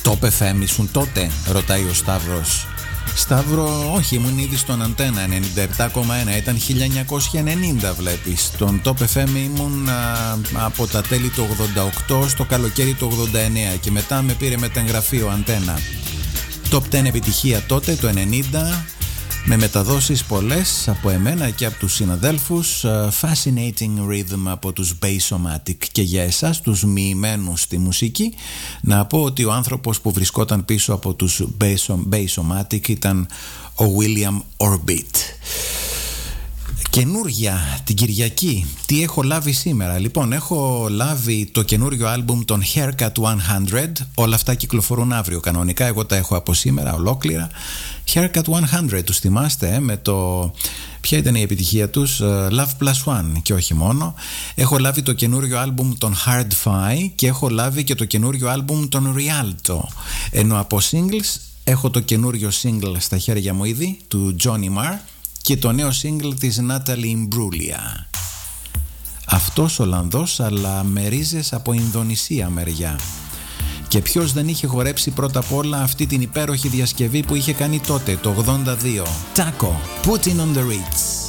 Top FM ήσουν τότε, ρωτάει ο Σταύρος. Σταύρο, όχι, ήμουν ήδη στον Αντένα 97,1, ήταν 1990 βλέπεις. Στον Top FM ήμουν από τα τέλη του 88 στο καλοκαίρι του 89 και μετά με πήρε μεταγραφή ο Αντένα. Top 10 επιτυχία τότε, το 90, με μεταδόσεις πολλές από εμένα και από τους συναδέλφους. Fascinating Rhythm από τους Basomatic. Και για εσάς τους μοιημένους στη μουσική, να πω ότι ο άνθρωπος που βρισκόταν πίσω από τους Basomatic ήταν ο William Orbit. Καινούρια την Κυριακή, τι έχω λάβει σήμερα? Λοιπόν, έχω λάβει το καινούριο άλμπουμ των Haircut 100. Όλα αυτά κυκλοφορούν αύριο κανονικά, εγώ τα έχω από σήμερα ολόκληρα. Haircut 100, τους θυμάστε με το... Ποια ήταν η επιτυχία τους? Love Plus One και όχι μόνο. Έχω λάβει το καινούριο άλμπουμ των Hard-Fi και έχω λάβει και το καινούριο άλμπουμ των Rialto. Ενώ από singles έχω το καινούριο single στα χέρια μου ήδη του Johnny Marr και το νέο single της Natalie Imbruglia. Αυτός Ολλανδός αλλά με ρίζες από Ινδονησία μεριά. Και ποιος δεν είχε χορέψει πρώτα απ' όλα αυτή την υπέροχη διασκευή που είχε κάνει τότε το 82? Taco, Putting on the Ritz.